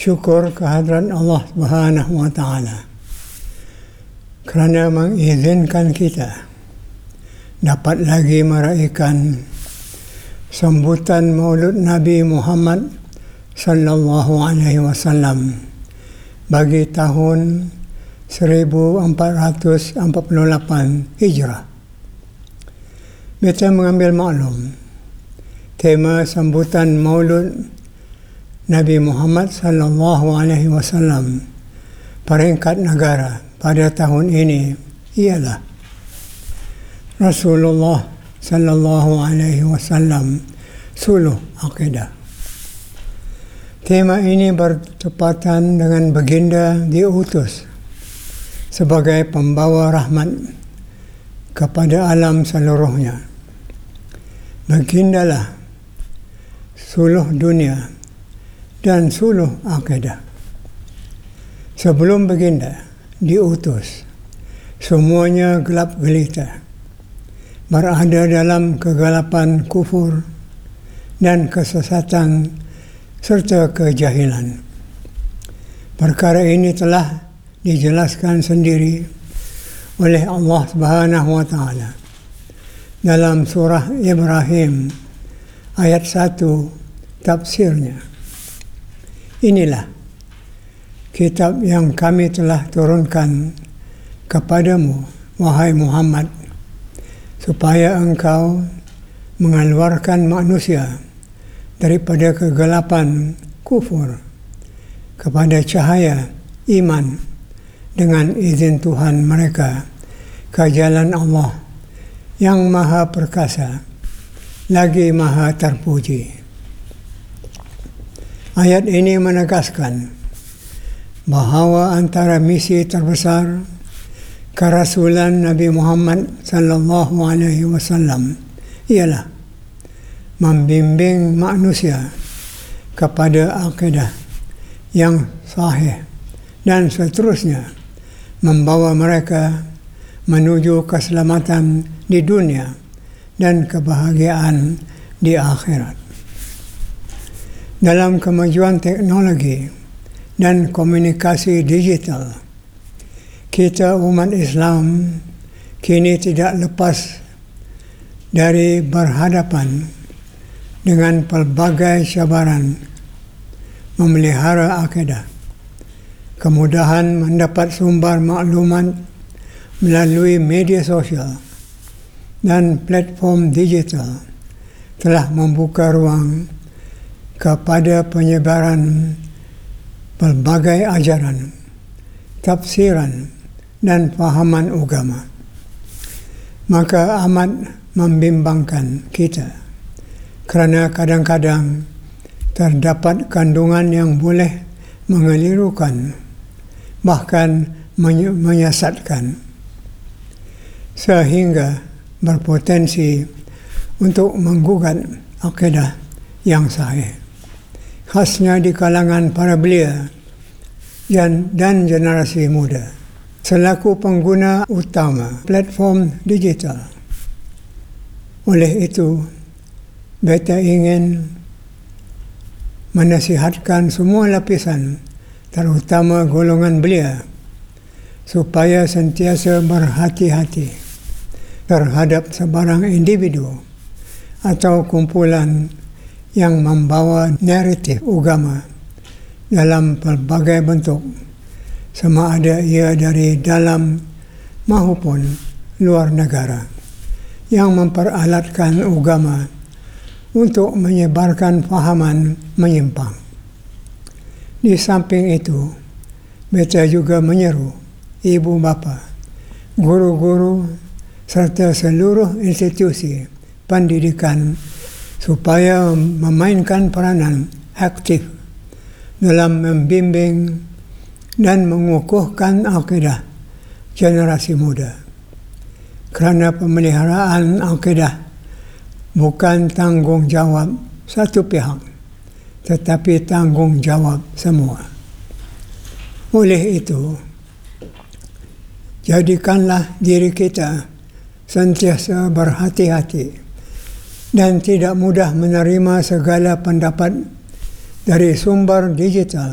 Syukur kehadrat Allah Subhanahu wa Ta'ala kerana mengizinkan kita dapat lagi meraihkan sambutan Maulud Nabi Muhammad sallallahu alaihi wasallam bagi tahun 1448 Hijrah. Kita mengambil maklum tema sambutan Maulud Nabi Muhammad sallallahu alaihi wasallam peringkat negara pada tahun ini ialah Rasulullah sallallahu alaihi wasallam suluh akidah. Tema ini bertepatan dengan baginda diutus sebagai pembawa rahmat kepada alam seluruhnya. Bagindalah suluh dunia dan suluh akidah. Sebelum baginda diutus, semuanya gelap gelita, berada dalam kegelapan kufur dan kesesatan serta kejahilan. Perkara ini telah dijelaskan sendiri oleh Allah Subhanahu wa Ta'ala dalam surah Ibrahim ayat 1 tafsirnya. Inilah kitab yang kami telah turunkan kepadamu, wahai Muhammad, supaya engkau mengeluarkan manusia daripada kegelapan kufur kepada cahaya iman dengan izin Tuhan mereka ke jalan Allah yang maha perkasa lagi maha terpuji. Ayat ini menegaskan bahawa antara misi terbesar kerasulan Nabi Muhammad sallallahu alaihi wasallam ialah membimbing manusia kepada akidah yang sahih dan seterusnya membawa mereka menuju keselamatan di dunia dan kebahagiaan di akhirat. Dalam kemajuan teknologi dan komunikasi digital, kita umat Islam kini tidak lepas dari berhadapan dengan pelbagai cabaran memelihara akidah. Kemudahan mendapat sumber maklumat melalui media sosial dan platform digital telah membuka ruang kepada penyebaran pelbagai ajaran, tafsiran dan fahaman agama. Maka amat membimbangkan kita kerana kadang-kadang terdapat kandungan yang boleh mengelirukan, bahkan menyesatkan, sehingga berpotensi untuk menggugat akidah yang sahih, khasnya di kalangan para belia dan generasi muda. Selaku pengguna utama platform digital, oleh itu beta ingin menasihatkan semua lapisan, terutama golongan belia, supaya sentiasa berhati-hati terhadap sebarang individu atau kumpulan yang membawa naratif agama dalam pelbagai bentuk, sama ada ia dari dalam maupun luar negara, yang memperalatkan agama untuk menyebarkan fahaman menyimpang. Di samping itu, beta juga menyeru ibu bapa, guru-guru serta seluruh institusi pendidikan supaya memainkan peranan aktif dalam membimbing dan mengukuhkan akidah generasi muda. Kerana pemeliharaan akidah bukan tanggungjawab satu pihak, tetapi tanggungjawab semua. Oleh itu, jadikanlah diri kita sentiasa berhati-hati dan tidak mudah menerima segala pendapat dari sumber digital